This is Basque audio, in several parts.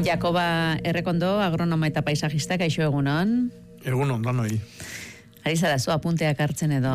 Jakoba Errekondo, agronoma eta paisajista, kaixo egunon. Egunon, danoi. Ari zara zu apunteak hartzen edo.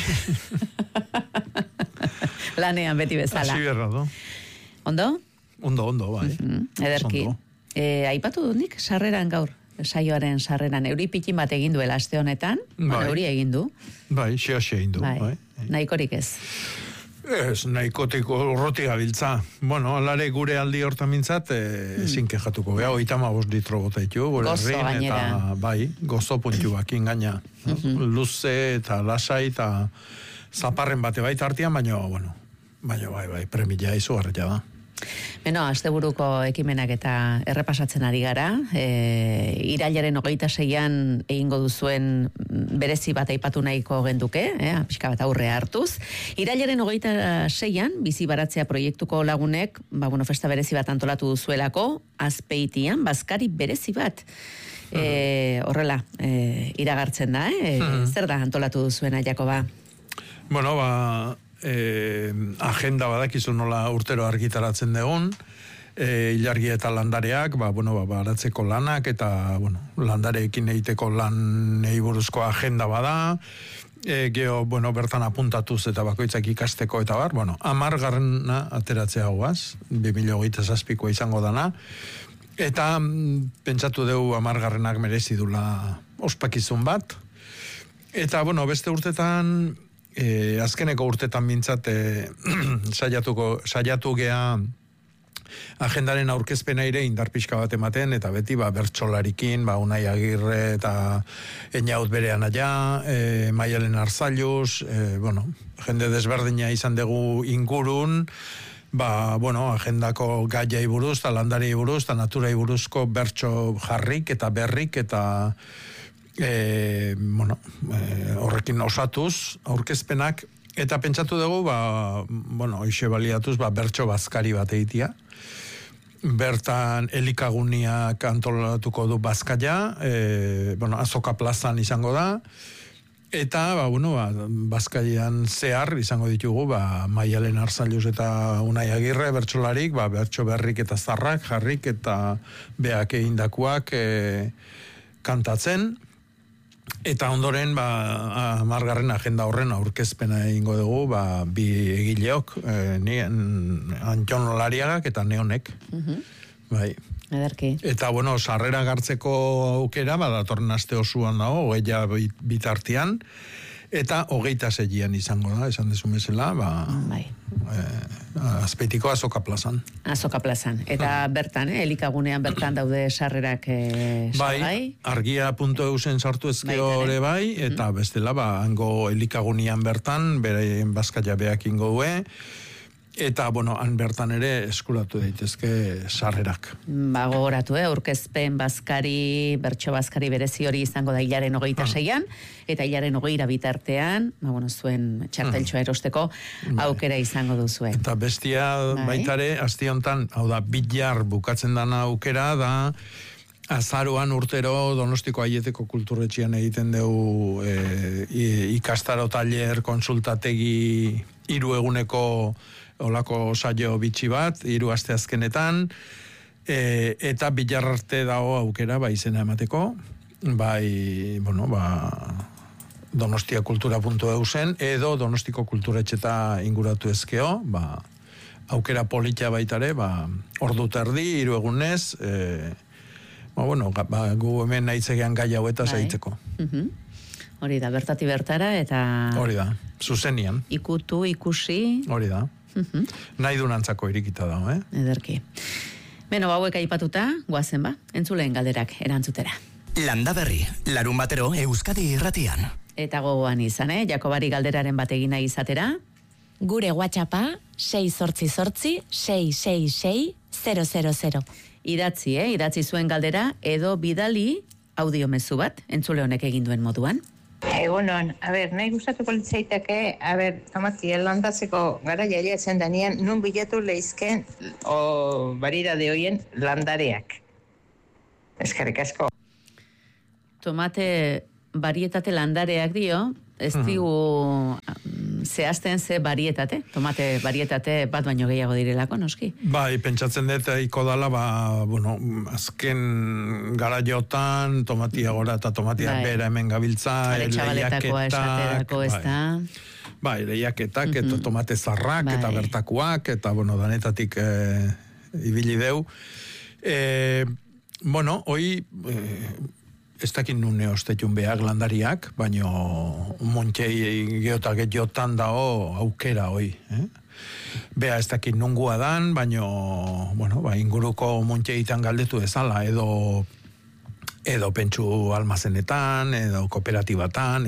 Lanean beti bezala. Asi berra, do. Ondo? Ondo, bai. Ederki. Aipatu dut nik, sarreran gaur, saioaren sarreran, euri pikin bat egin duela aste honetan, euri egin du. Bai, xe egin du. Bai. Nahikorik ez. Ez, nahikotiko urroti gabiltza. Bueno, alare gure aldi hortan mintzat, ezin kejatuko. 35 litro botaitu, gure gozo gainera. Eta bai, gozo puntu bakin gaina. Luze eta lasai eta zaparren bate baita artean, baina, bueno, bai, premia izugarria da. Beno, asteburuko ekimenak eta errepasatzen ari gara. Irailaren 26an egingo duzuen berezi bat aipatu nahiko genduke, pixka bat aurrea hartuz. Irailaren 26an bizi baratzea proiektuko lagunek, festa berezi bat antolatu duzuelako, Azpeitian, bazkari berezi bat. Horrela, iragartzen da, zer da antolatu duzuena, Jakoba? Bueno, agenda badakizu nola urtero argitaratzen dugun, ilargi eta landareak, baratzeko lanak, eta, landareekin egiteko lanei buruzko agenda bada, bertan apuntatuz eta bakoitzak ikasteko eta 10. ateratzea guaz, 2027ko izango dana, eta pentsatu dugu 10. merezi dula ospakizun bat, eta, beste urtetan, azkeneko urtetan mintzat saiatu gea agendaren aurkezpena ere indar pixka bat ematen, eta beti bertsolarikin, Unai Agirre eta Eñaut berean aia, Maialen Arzailuz, jende desberdina izan dugu ingurun, agendako gaiai buruz, eta landarei buruz, eta naturai buruzko bertso jarrik eta berrik, eta horrekin osatuz aurkezpenak, eta pentsatu dugu hoxe baliatuz bertso bazkari bat egitea, bertan elikaguniak antolatuko du bazkaia, Azoka plazan izango da, eta bazkaian zehar izango ditugu Maialen Arzailuz eta Unai Agirre bertsolarik, bertso berrik eta zarrak jarrik eta beak egindakoak kantatzen. Eta ondoren, 10. agenda horren aurkezpena egingo dugu, bi egileok, Antxon Lariagak eta Neonek. Bai. Ederki. Eta, sarrera gartzeko aukera, datorren aste osuan dago, 20 bitartean, eta 26an izango da, esan dezu bezala, Azpeitiko Azoka plazan. Azoka plazan. Eta bertan, elikagunean bertan daude sarrerak salgai? Argia.eusen sartu ezkeo ere bai, eta bestela, hango elikagunean bertan, bere bazkaia beak ingo due, eta, han bertan ere eskuratu daitezke sarrerak. Gogoratu, aurkezpen bazkari, bertso bazkari berezi hori izango da hilaren 26an, eta hilaren 20 bitartean, zuen txarteltxoa erosteko aukera izango duzue. Eta bestia baitare, asti hontan, hau da, bilar bukatzen dana aukera, da, azaroan urtero Donostiko Aieteko kulturretxean egiten dugu ikastaro taller konsultategi 3 eguneko olako saio bitxi bat, 3 aste azkenetan, eta bilar arte dago aukera izena emateko, donostiakultura.eusen edo Donostiko kulturetxeta inguratu ezkeo, aukera polita baitare, ordu terdi, 3 egunez, gu hemen naitzegean gai hauetaz aitzeko. Hori da, bertati bertara, eta... Hori da, zuzenian. Ikutu, ikusi... Hori da. Nahi dunantzako irikita dago, Ederki. Beno, hauek aipatuta, guazen entzuleen galderak erantzutera. Landaberri, larun batero Euskadi Irratian. Eta gogoan izan, Jakobari galderaren bat egina izatera. Gure WhatsAppa 688-666-000. Idatzi zuen galdera, edo bidali audiomezu bat, entzule honek egin duen moduan. Egunon, nahi gustatuko litzaiteke, Tomati, landatzeko gara jaia ezen danean, nun bilatu lehizken barira de hoien landareak. Eskerrik asko. Tomate barietate landareak dio, ez digu zehazten ze barietate, tomate barietate bat baino gehiago direlako, noski? Bai, pentsatzen dut iko dala, azken garaiotan, tomatia gora eta tomatia bera hemen gabiltza, txabaletakoa esaterako, ez da? Bai, lehiaketak, eta tomate zarrak, eta bertakuak, eta, danetatik ibili deu. Hoi, ez dakin nune ostetun behar landariak, baino montxei geotaget jotan dao aukera hoi. Bea ez dakin nungua dan, baino, inguruko montxeitan galdetu ezala, edo pentsu almazenetan, edo kooperatibatan,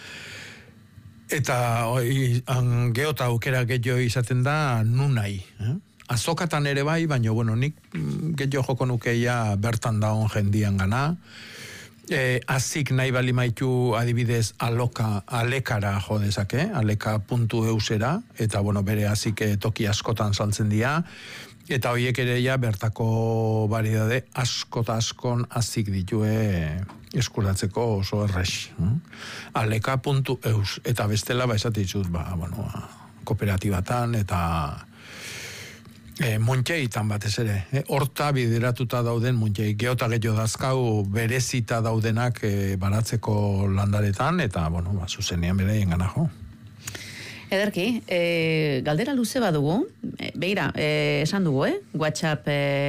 eta geota aukera gehiago izaten da nunai. Azokatan ere bai, baina, nik gehiago joko nukeia bertan daun jendian gana. Azik nahi bali maitu adibidez alekara jodezake, aleka.eusera, eta bere azik toki askotan saltzen dira, eta horiek ere ja bertako baridade askon azik ditue eskuratzeko oso errex. Aleka.eus, eta bestela esate ditut, kooperatibatan, eta montxeitan batez ere. Horta bideratuta dauden montxei. Geota gehiago dazkau berezita daudenak baratzeko landaretan, eta, zuzenean bere engana jo. Ederki, galdera luze badugu, beira, esan dugu, WhatsApp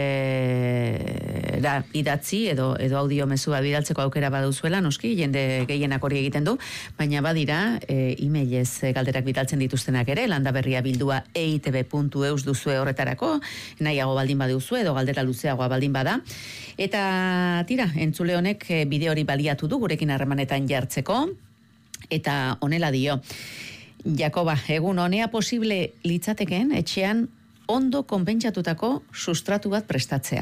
idatzi edo audio mezua bidaltzeko aukera baduzuela, noski, jende gehienak hori egiten du, baina badira, emailez galderak bidaltzen dituztenak ere, landaberria bildua eitb.eus duzue horretarako, nahiago baldin baduzu edo galdera luzeagoa baldin bada, eta tira, entzule honek bideo hori baliatu du gurekin harremanetan jartzeko, eta honela dio, Jakoba, egun honea posible litzateken etxean ondo konpentsatutako sustratu bat prestatzea.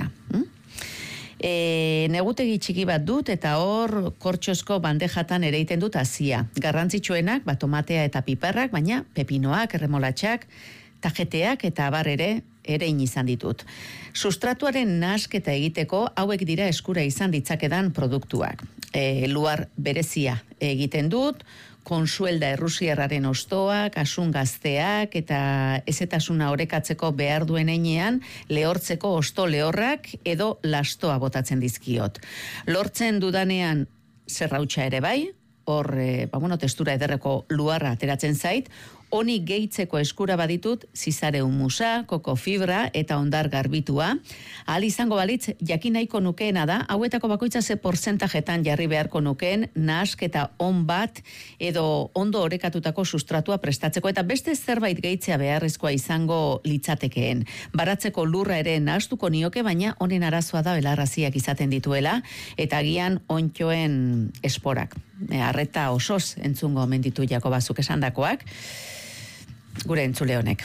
Negutegi txiki bat dut eta hor kortxozko bandejatan ere iten dut hazia. Garrantzitsuenak, tomatea eta piperrak, baina pepinoak, erremolatxak, tajeteak eta abar ere izan ditut. Sustratuaren nahasketa egiteko hauek dira eskura izan ditzakedan produktuak. Luar berezia egiten dut, konsuelda errusiarraren ostoak, asun gazteak eta ezetasuna orekatzeko behar duen einean lehortzeko osto lehorrak edo lastoa botatzen dizkiot. Lortzen dudanean zerrautxa ere bai, hor, testura ederreko luarra ateratzen zait, honi gehitzeko eskura baditut zizare humusa, koko fibra eta ondar garbitua. Ahal izango balitz, jakin nahiko nukeena da, hauetako bakoitza ze portzentajetan jarri beharko nukeen, nahasketa on bat edo ondo orekatutako sustratua prestatzeko, eta beste zerbait gehitzea beharrezkoa izango litzatekeen. Baratzeko lurra ere nahastuko nioke, baina honen arazoa da belarraziak izaten dituela, eta agian ontxoen esporak. Arreta osoz entzungo omen ditu Jakoba zuk esandakoak, gure entzule honek.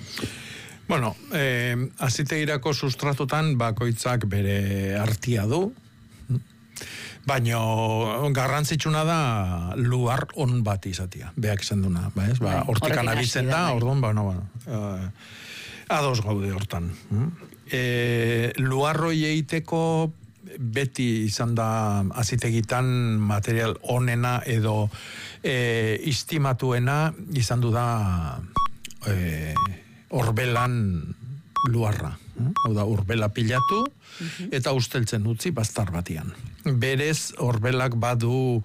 Aziteirako sustratutan bakoitzak bere artia du, baina garrantzitsuna da luar on bat izatea, beak izan duna. Hortikan abitzen da, orduan, ados gaude hortan. Luarroi eiteko beti izan da azitegitan material onena edo istimatuena izan du da orbelan luarra. Hau da, orbela pilatu eta usteltzen utzi bastar batian. Berez, orbelak badu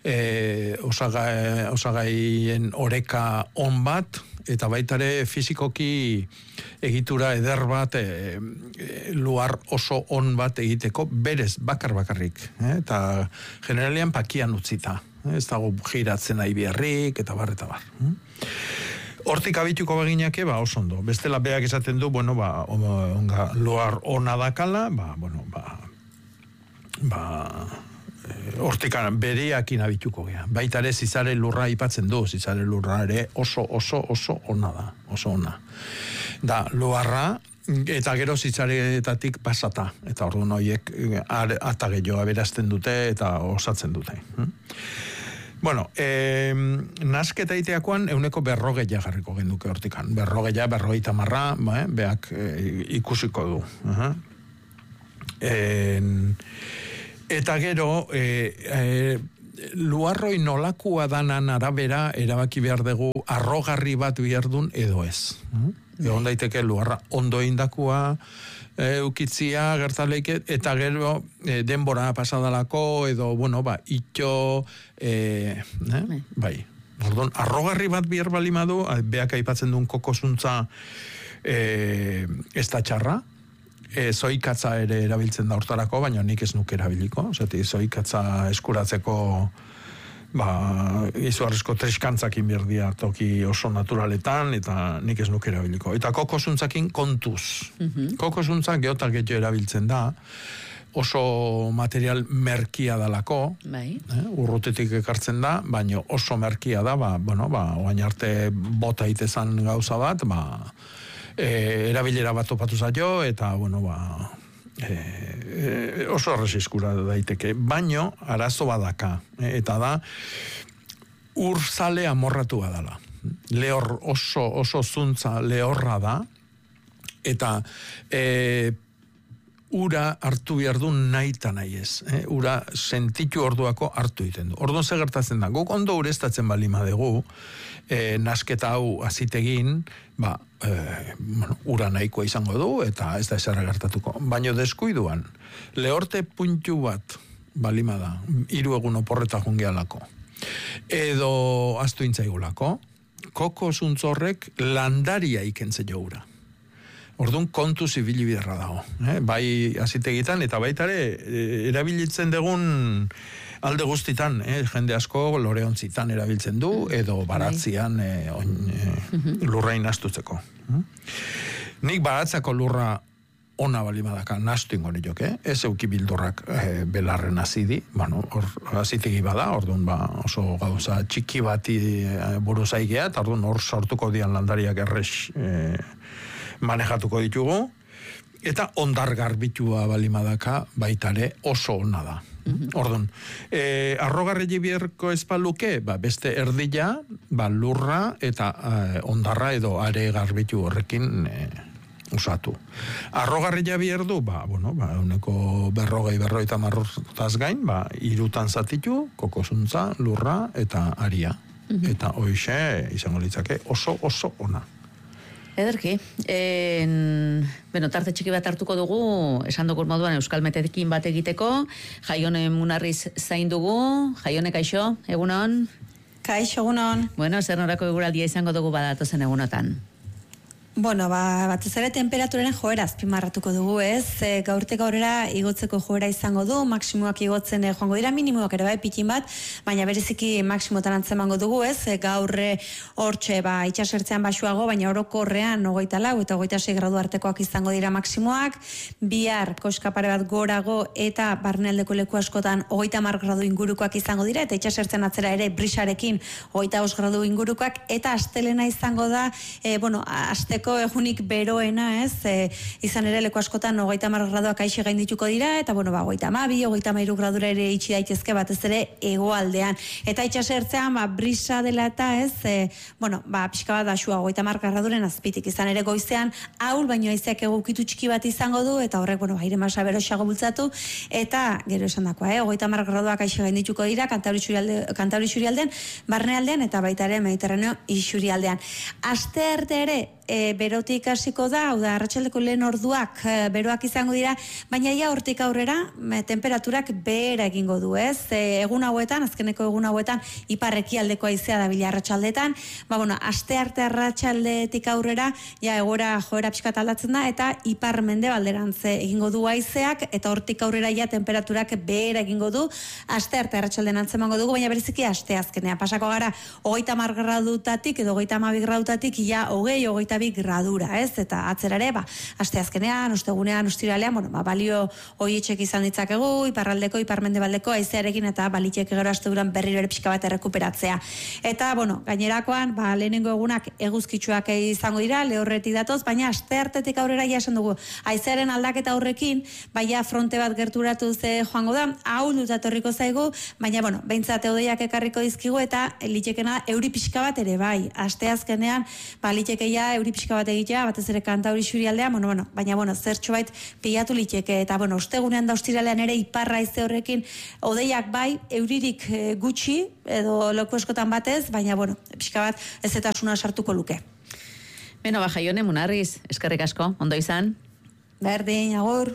osagaien oreka on bat, eta baitare fizikoki egitura eder bat luar oso on bat egiteko berez bakarrik. Eta generalian pakian utzita. Ez dago giratzen nahi biharrik, eta bar. Hortik abituko baginake, oso ondo. Bestela beak esaten du, luar ona dakala, hortikan bereakin abituko gea. Baita ere zizare lurra ipatzen du, zizare lurra ere oso ona da, oso ona. Da, luarra, eta gero zitzareetatik pasata, eta orduan horiek ata gehiago aberazten dute eta osatzen dute. Nasketa iteakoan euneko 40 jarriko genduke hortikan. 40, 50, beak ikusiko du. Eta gero, luarroi nolakua danan arabera erabaki behar dugu arrogarri bat bihardun edo ez. Egon daiteke luarra ondo indakua, ukitzia gertaleike, eta gero denbora pasadalako, edo, bueno, itxo, bai. Ordon, arrogarri bat bihar balimadu, beak aipatzen duen kokosuntza ez da txarra, zoikatza ere erabiltzen da hortarako, baina nik ez nuke erabiliko, zoikatza eskuratzeko izugarrizko treskantzakin berdia toki oso naturaletan, eta nik ez nuke erabiliko. Eta kokosuntzakin kontuz. Kokosuntzak geotak getxo erabiltzen da, oso material merkia dalako, urrutetik ekartzen da, baina oso merkia da, oain arte bota itezan gauza bat, erabilera bat topatu zaio, eta, oso arresiskura daiteke, baino arazo badaka, eta da urzale amorratu badala. Lehor oso zuntza lehorra da, eta ura hartu behar du nahi eta nahi ez. Ura sentitu orduako hartu iten du. Orduan ze gertatzen da, guk ondo ureztatzen balima dugu, nasketa hau azitegin, ura nahikoa izango du, eta ez da eserra gertatuko. Baina deskuiduan, lehorte puntu bat balima da, 3 egun oporreta jungialako, edo astu intzaigulako, koko zuntzorrek landaria ikentze jo ura. Orduan kontu zibili biderra dago. Bai azitegitan, eta baitare erabilitzen dugun alde guztitan, jende asko loreontzitan erabiltzen du, edo baratzian lurrain astutzeko. Nik baratzako lurra ona balimadaka nastu ingo nioke, ez euki bildurrak belarren azidi, hor azitegi bada, orduan oso gauza txiki bati buruz aigea, eta orduan hor sortuko dian landariak errex manejatuko ditugu, eta ondar garbitua balimadaka baitare oso ona da. Orduan, arrogarri bierko ezpaluke, beste erdila, lurra eta ondarra edo are garbitu horrekin usatu. Arrogarria bierdu, uneko 40-50 marrotaz gain, 3 zatitu, kokosuntza, lurra eta aria. Eta hoixe izango litzake oso ona. Ederki, tarte txiki bat hartuko dugu, esan dugun moduan Euskal Metekin bat egiteko, Jaione Munarriz zain dugu, Jaione kaixo, egunon? Kaixo, egunon. Bueno, zer norako eguraldia izango dugu badatozen egunotan? Batez ere temperaturaren joera azpimarratuko dugu, ez? Gaurtek aurrera igotzeko joera izango du, maksimoak igotzen joango dira, minimoak ere pitin bat, baina bereziki maksimotan antzemango dugu, ez? Gaur hortxe itxasertzean basuago, baina orokorrean 24 eta 26 gradu artekoak izango dira maksimoak, bihar koska pare bat gorago eta barnealdeko leku askotan 30 gradu ingurukoak izango dira, eta itxasertzen atzera ere brisarekin 25 gradu ingurukoak, eta astelena izango da, asteko egunik beroena, ez? Izan ere leku askotan 30 graduak aixe gaindituko dira, eta 32-33 gradura ere itxi daitezke batez ere hegoaldean. Eta itxasertzean brisa dela eta, ez? Pixka bat basua 30 graduren azpitik. Izan ere goizean ahul, baino haizeak egukitu txiki bat izango du, eta horrek, aire masa beroxago bultzatu, eta gero esan dakoa, 30 graduak aixe gaindituko dira, Kantabri isurialdean, barnealdean, eta baita ere Mediterraneo isurialdean. Astearte ere, berotik hasiko da, hau da, arratsaldeko lehen orduak beroak izango dira, baina ia hortik aurrera temperaturak behera egingo du, ez? Egun hauetan, azkeneko egun hauetan, ipar-ekialdeko haizea dabila arratsaldetan, astearte arratsaldetik aurrera, joera pixkat aldatzen da, eta ipar-mendebalderantz egingo du haizeak, eta hortik aurrera ja temperaturak behera egingo du, astearte arratsaldean antzemango dugu, baina bereziki asteazkenea. Pasako gara, 30 gradutatik edo 32 gradutatik, ia 22 gradura, ez? Eta atzerare, asteazkenean, ostegunean, ostiralean, balio hoietxek izan ditzakegu, iparraldeko, iparmendebaldeko haizearekin, eta balitxek gero asteburuan berriro ere pixka bat errekuperatzea. Eta, gainerakoan, lehenengo egunak eguzkitsuak izango dira, lehorreti datoz, baina asteartetik aurrera ja esan dugu, haizearen aldaketa horrekin, fronte bat gerturatu joango da, ahulduta etorriko zaigu, baina, behintzat eudeiak ekarriko dizkigu, eta litekena euri pixka bat ere bai, asteazkenean, liteke ja euri euri pixka bat egitea, batez ere Kantauri Xurialdea, baina zertxo bait pilatu liteke, eta ostegunean da ostiralean ere iparra ize horrekin odeiak bai, euririk gutxi, edo leku eskotan batez, baina pixka bat ez eta asuna sartuko luke. Beno, Jaione Munarriz, eskerrik asko, ondo izan? Berdin, agur.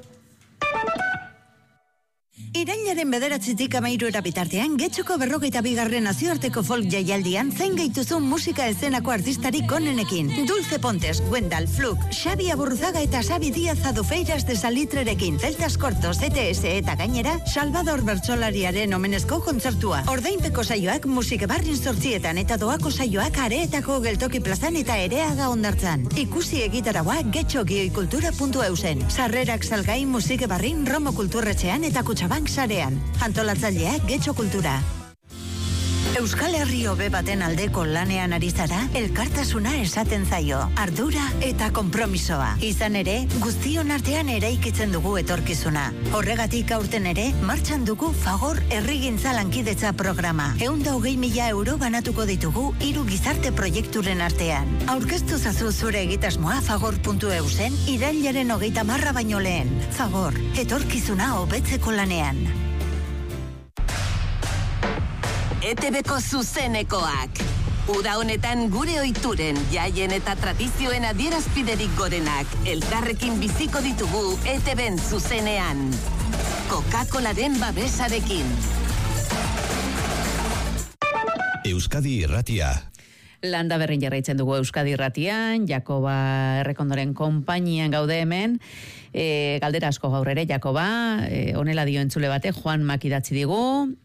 Irailaren 9-tik 13 bitartean, Getxoko 42. nazioarteko folk jaialdian zein gaituzun musika eszenako artistarik onenekin. Dulce Pontes, Wendal, Fluk, Xabi Aburruzaga eta Xabi Díaz Adufeiras de Salitrerekin, Celtas Cortos, ETS eta gainera, Salvador Bertsolariaren omenezko kontzertua. Ordainpeko saioak musike barrin 8 eta doako saioak Areetako Geltoki plazan eta Ereaga Hondartzan. Ikusi egitaragoa getxogioikultura.eusen. Sarrerak salgai musike barrin Romo Kulturretxean eta Kutxabank sarean. Antolatzaileak Getxo Kultura. Euskal Herri hobe baten aldeko lanean ari zara, elkartasuna esaten zaio, ardura eta konpromisoa. Izan ere, guztion artean eraikitzen dugu etorkizuna. Horregatik aurten ere, martxan dugu Fagor Herrigintza Lankidetza programa. 120.000 euro banatuko ditugu 3 gizarte proiekturen artean. Aurkeztu zazu zure egitasmoa fagor.eusen irailaren 30 baino lehen. Fagor, etorkizuna hobetzeko lanean. ETB-ko zuzenekoak. Uda honetan gure ohituren, jaien eta tradizioen adierazpiderik gorenak elkarrekin biziko ditugu ETB-en zuzenean. Coca-Colaren babesarekin. Euskadi Irratia. Landa berrin jarraitzen dugu Euskadi Irratian, Jakoba Errekondoren konpainian gaude hemen, galdera asko gaur ere, Jakoba, honela dio entzule bate, Juan Mak idatzi digu,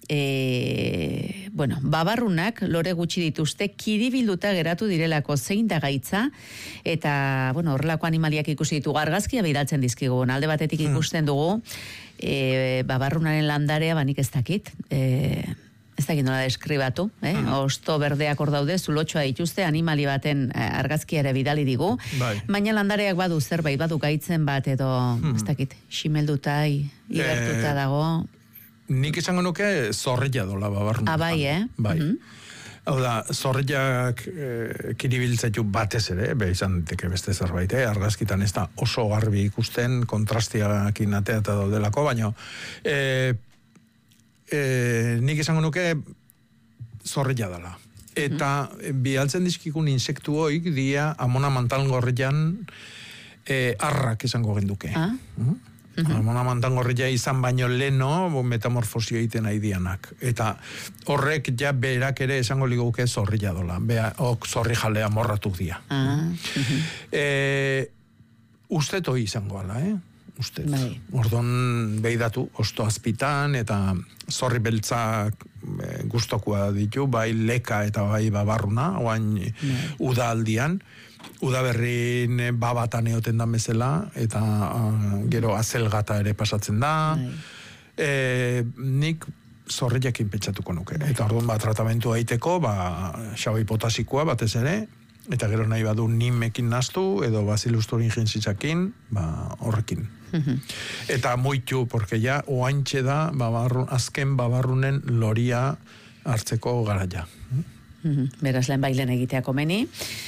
babarrunak lore gutxi dituzte, kiribilduta geratu direlako zein da gaitza, eta, horrelako animaliak ikusi ditugu argazkia bidaltzen dizkigu, alde batetik ikusten dugu, babarrunaren landarea banik ez dakit, ez dakit nola deskribatu, osto berdeak hor daude, zulotxoa dituzte, animali baten argazkia ere bidali digu, baina landareak badu zerbait, badu gaitzen bat edo, ez dakit, ximelduta, ibertuta dago. Nik izango nuke zorrilla dola babarrunetan. Bai, Bai. Hau da, zorriak kiribiltzaitu batez ere, izan diteke beste zerbait, argazkitan ez da oso garbi ikusten, kontrastiakin atea eta daudelako, baina nik esango nuke zorrilla dela. Eta bialtzen dizkikun insektu hoik dia amona mantangorrian arrak esango genduke. Amona mantangorria izan baino leno metamorfosio egiten nahi dianak. Eta horrek ja berak ere esango liguke zorrilla dola. Zorri jalea morratu dia. Ustetoi izango ala, Usted. Ordon beidatu, osto azpitan, eta zorri beltzak gustokoa ditu, bai leka eta bai babarruna, oain udaldian, udaberrin babatan eoten da bezala, eta gero azelgata ere pasatzen da. Nik zorriakin pentsatuko nuke. Eta orduan tratamentu aiteko, xabai potasikoa batez ere, eta gero nahi badu nimekin naztu, edo Bacillus thuringiensisakin, horrekin. Eta moitu, porque ja oaintxe da azken babarrunen loria hartzeko garaia. Beraz, lehen bailen egitea komeni,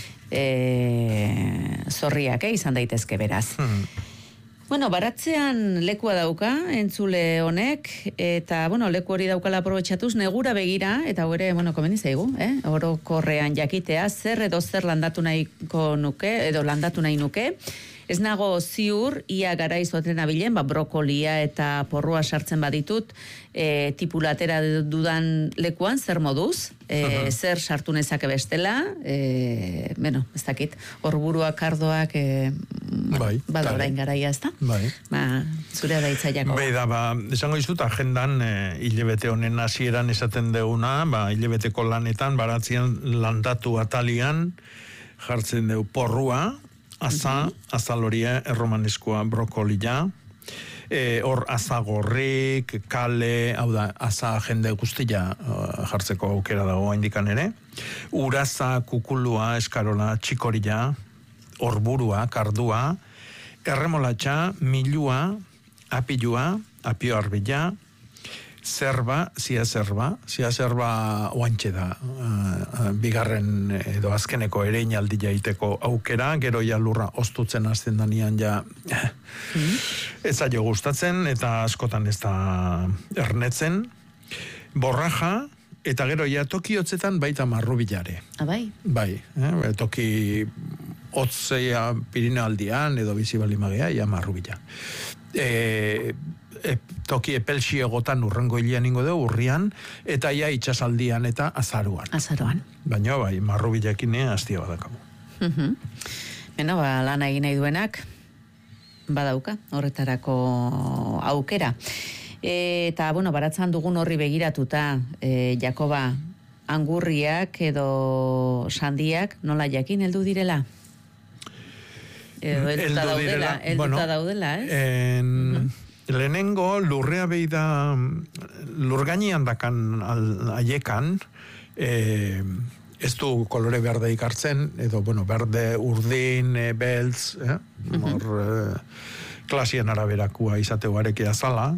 zorriak izan daitezke beraz. Baratzean lekua dauka, entzule honek, eta, leku hori daukala aprobetxatuz, negura begira, eta hori, komeni zaigu, orokorrean jakitea, zer edo zer landatu nahiko nuke, edo landatu nahi nuke, ez nago ziur, ia garaiz oten abilen, brokolia eta porrua sartzen baditut, tipulatera dudan lekuan, zer moduz, zer sartu nezake bestela, ez dakit, horburuak, kardoak, bada orain garaia, ez da? Zure da itzaiako. Esango izut, agendan, hilebete honen hasieran esaten deuna, hilebeteko lanetan, baratzean landatu atalian, jartzen deu porrua, azaloria, erromanezkoa, brokolia, hor azagorrik, kale, hau da, aza jende guztia jartzeko aukera dago indikan ere, uraza, kukulua, eskarola, txikoria, horburua, kardua, erremolatxa, milua, apilua, apio arbila, zia zerba oantxe da, bigarren edo azkeneko ereinaldi jaiteko aukera, gero ja lurra ostutzen hasten danian ja ez zaio gustatzen, eta askotan ez da ernetzen, borraja, eta gero ja toki hotzetan baita marrubilare. Bai? Bai, toki hotzea Pirineo edo bizi balimagea, ja marrubila. Toki epelxiegotan urrengo hilean ingo dugu, urrian, eta ja itxasaldian eta azaruan. Baina, bai, marrubilekin hastia badakamu. Beno, lana egin nahi duenak, badauka, horretarako aukera. Eta, bueno, baratzan dugun horri begiratuta, Jakoba, angurriak edo sandiak nola jakin heldu direla? Helduta daudela, Lehenengo lurrea behi da, lurgainian dakan aiekan, ez du kolore berdeik hartzen, edo, bueno, berde, urdin, beltz, klasien araberakua izateu areke azala,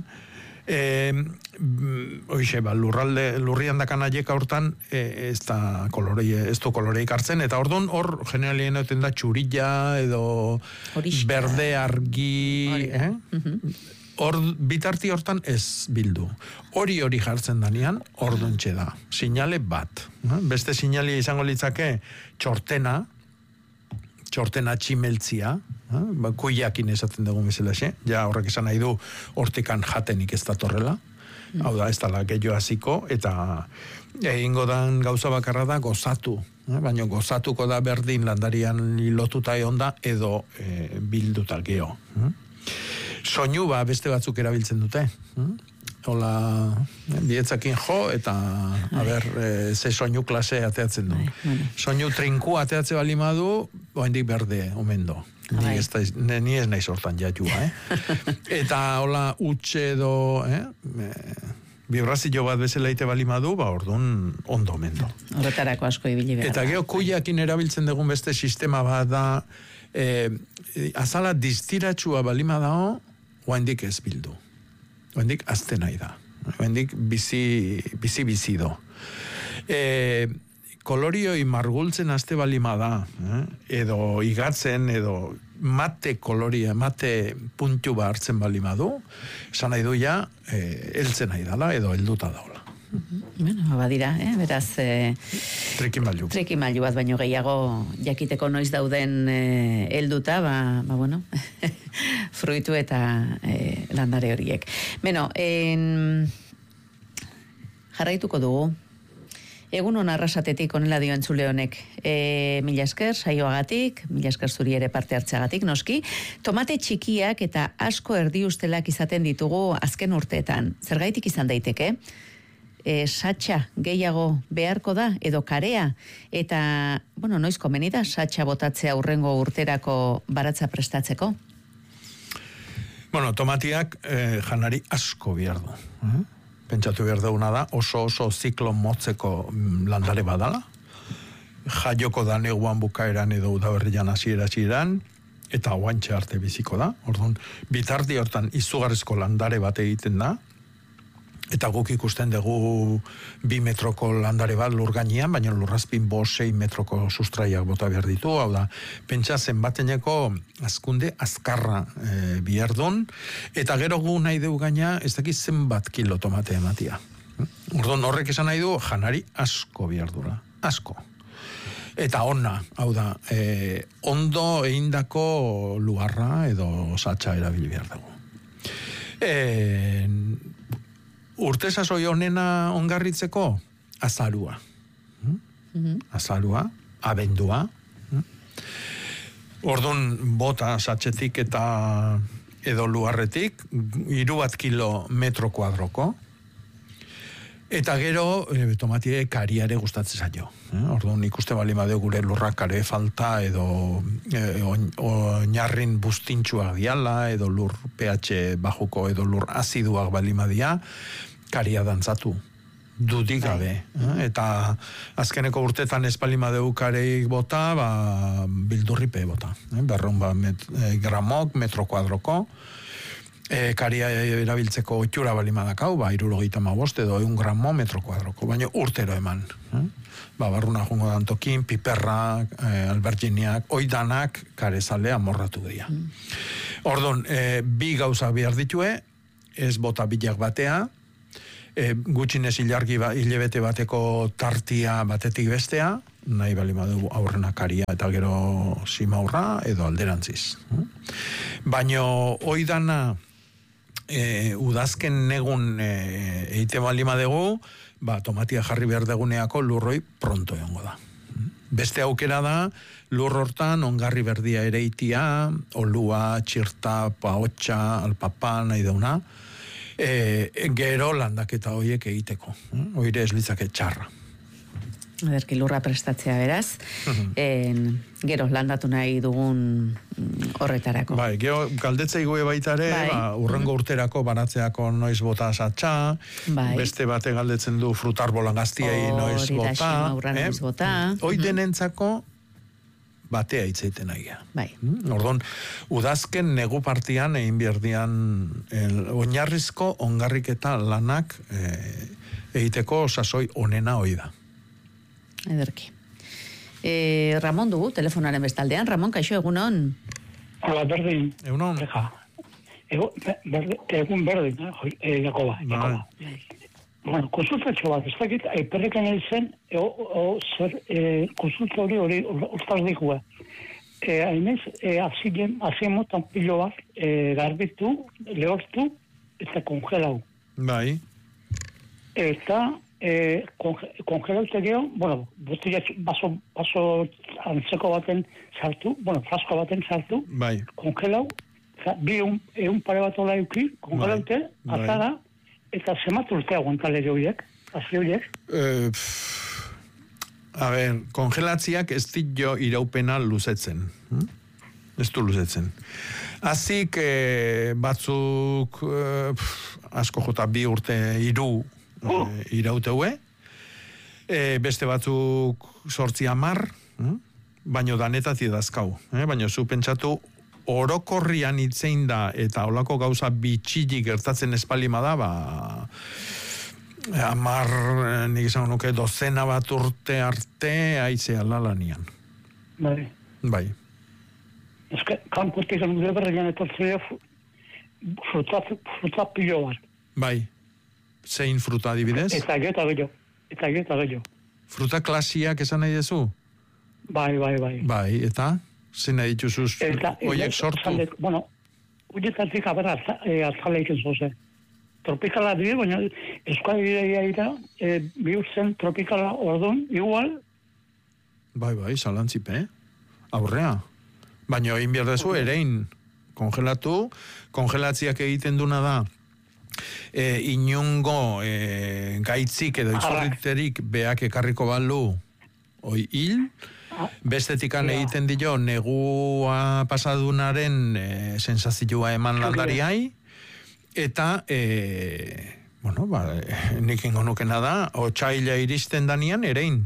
lurrian dakan aieka hortan, ez du koloreik hartzen, eta orduan hor generalien eten da txurilla, edo berde argi, hor bitarti hortan ez bildu. Hori jartzen danean, orduntxe da. Sinale bat. Beste sinali izango litzake txortena tximeltzia, kuiakin esaten dugu bezala, ja horrek esan nahi du hortikan jatenik ez datorrela, hau da, ez dala gehiago hasiko, eta egingo dan gauza bakarra da gozatu, baina gozatuko da berdin landarian lotuta egon da, edo bilduta geho. Soinu beste batzuk erabiltzen dute. Hola, bietzakin jo, eta ze soinu klase ateatzen du. Soinu trinku ateatze balimadu, oendik berde, omendo. Ni ez nahi sortan jatxua, Eta hola, utxe edo, vibrazio bat bezala ite balimadu, orduan ondo omendo. Horretarako asko ibili behar. Eta geho kuiakin erabiltzen dugun beste sistema bat da, azala distiratxua balima dao, oendik ez bildu. Oendik azte nahi da. Oendik bizi do. Kolorioi margultzen azte balima da, edo igatzen, edo mate koloria, mate puntu ba hartzen balima du, esan nahi du ja, heltzen nahi dala, edo helduta daula. Bueno, badira, beraz... Trikimailu. Trikimailu bat baino gehiago jakiteko noiz dauden helduta, bueno, fruitu eta landare horiek. Beno, jarraituko dugu. Egun hon arrasatetik onela dio entzule honek. Mila esker, saioagatik, mila esker zuri ere parte hartzeagatik, noski. Tomate txikiak eta asko erdi ustelak izaten ditugu azken urteetan. Zergaitik izan daiteke? Satxa gehiago beharko da, edo karea, eta, bueno, noiz komeni da satxa botatzea urrengo urterako baratza prestatzeko? Bueno, tomatiak janari asko behar du. Pentsatu behar duguna da, oso ziklo motzeko landare badala. Jaioko da neguan bukaeran edo udaberrian hasieran, eta oantxe arte biziko da. Orduan, bitardi hortan izugarrizko landare bat egiten da, eta guk ikusten dugu 2 metroko landare bat lur gainean, baina lurrazpin 5-6 metroko sustraiak bota behar ditu, hau da, pentsa zenbateneko azkunde azkarra bihardun, eta gero gu nahi dugu gaina, ez dakiz zenbat kilo tomate ematia. Orduan horrek esan nahi du, janari asko bihardura, asko. Eta ona, hau da, ondo eindako lugarra edo satxa erabili behar dugu. Urtesasoi honena ongarritzeko, azarua. Azarua, abendua. Orduan bota satxetik eta edo luarretik, 3 kilometro kuadroko. Eta gero, tomatie kariare gustatzen zaio. Orduan ikuste bali madeo gure lurrak kare falta, edo oinarrin bustintxuak diala, edo lur pH bajuko, edo lur aziduak bali madia, karia dantzatu, dudik gabe. Eta azkeneko urtetan espalimadeu kareik bota, bildurripe bota. Berrun gramok, metro kuadroko. karia erabiltzeko otxura balimadakau, 75 edo 1 gramo metro kuadroko, baina urtero eman. Barruna jongo dantokin, piperrak, alberginiak, oidanak karezalea morratu dira. Ordon, bi gauza behar ditue, ez bota bilak batea, gutxinez hilabete bateko tartia batetik bestea, nahi bali badu aurrena karia eta gero simaurra edo alderantziz. Baino oidana udazken negun eite bali madegu, tomatia jarri behar deguneako lurroi pronto egongo da. Beste aukera da, lur hortan ongarri berdia ere itia, olua, txirta, paotxa, alpapa, nahi dauna, gero landaketa horiek egiteko. Oire ez litzake txarra. Ederki lurra prestatzea beraz. Gero landatu nahi dugun horretarako. Bai, gero galdetzei goe baitare, urrengo urterako baratzeako noiz bota satxa, beste bate galdetzen du frutarbolan gaztiei noiz bota. Hoi denentzako batea itzeiten nagia. Bai. Ordon, udazken negu partian egin berdian oinarrizko ongarriketa lanak egiteko sasoi onena hoi da. Ederki. Ramon dugu, telefonaren bestaldean. Ramon, kaixo, egunon? Hola, berdin. Egunon? Egun berdin, Jakoba. Bueno, konsultatxo bat, ez dakit, perrekan egin zer konsulta hori urtaz dikua. Hainez, azien motan pilo bat, garbitu, lehortu, eta kongelau. Bai. Eta kongelauta gero, bueno, botella baso antzeko baten sartu, flasko baten sartu, bai. Kongelau, bi egun pare bat ola euki, kongelaute, atara, eta zemat urte aguantale horiek, hazi horiek? A ber, kongelatziak ez dio iraupena luzetzen. Ez du luzetzen. Azik batzuk asko jota 2 urte 3 irauteue, beste batzuk 8-10, baino danetati dazkau. Baino zu pentsatu, orokorrian itzein da, eta olako gauza bitxilli gertatzen espalima da, 10, nik izan nuke, 12 bat urte arte aitzea lalanian. Bai. Bai. Ez que, kanpotik gure berrean etortzea fruta pilo bat. Bai. Zein fruta adibidez? Eta gehiago. Fruta klasiak esan nahi dezu? Bai. Bai, eta? Zein nahi dituzuz oiek sortu? Bueno, uietatik abera atzaleik ez zoze. Tropikala dire, baina Euskal Bidea bihurtzen tropikala orduan, igual? Bai, salantzipe, aurrea. Baina egin behar dezu, erein kongelatu, kongelatziak egiten duna da, inungo gaitzik edo izorriterik beak ekarriko balu oi hil, bestetikan egiten dio negua pasadunaren sensazioa eman landariai, eta nik ingo nukena da, otxaila iristen danian erein.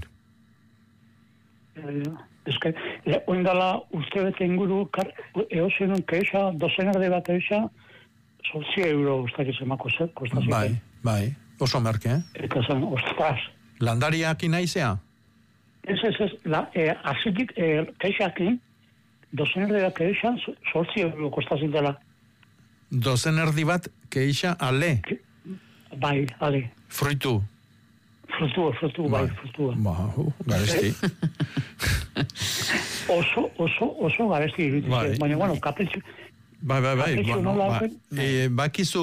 Ez que, oindala uste bete inguru, eozenun keixa, 12 bat eixa, 8 euro ustak izemako zer, kostazite. Bai, oso merke, Eta zen, ostras. Landariak inaizea? Ez, azikik, keixakin, 12 bat keixa, 8 euro kostazitela. 12 bat keixa ale? Bai, ale. Fruitu? Frutua. Garesti. Oso garesti iruditzen. Baina, bueno, kapritxu. Bai. Bakizu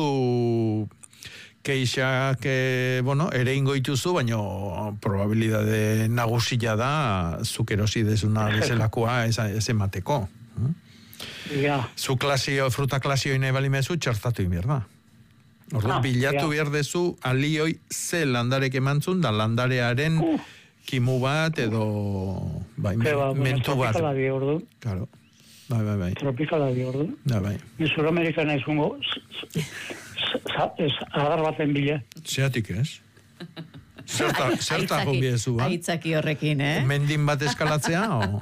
keixak, ere ingo ituzu, baina probabilidade nagusila da zuk erosi desuna bezalakoa ez emateko. Zu fruta klasio nahi balimezu, txertatu inbier da. Orduan, bilatu behar dezu alioi ze landarek emantzun, da landarearen kimu bat edo mentu bat. Tropikala di ordu. Claro. Bai. Tropikala di ordu. Bai. Ni Suramerikana izungo agar baten bila. Zeatik ez? Zerta jubiezu, ba? Aitzaki horrekin, Mendin bat eskalatzea, o?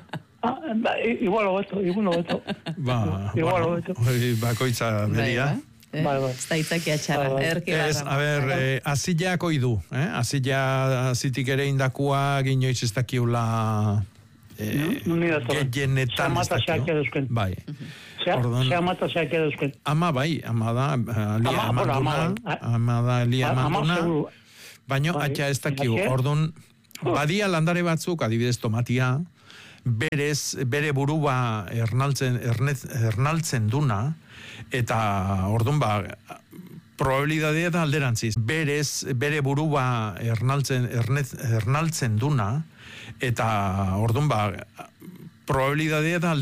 Igual hobeto. Bakoitza beria. Ez da itzakia txarra, erki Ez, a ber, azileak oidu, azila azitik ere indakuak inoiz ez dakiula gehienetan ez dakiu. Bai. Zea mata zeak eduzken. Ama bai, ama da lia amanduna, baino atxa ez dakiu. Orduan, badia landare batzuk, adibidez tomatia, bere burua ernaltzen duna, eta orduan probabilidadea da alderantziz. Bere burua ernaltzen duna, eta orduan probabilidadea da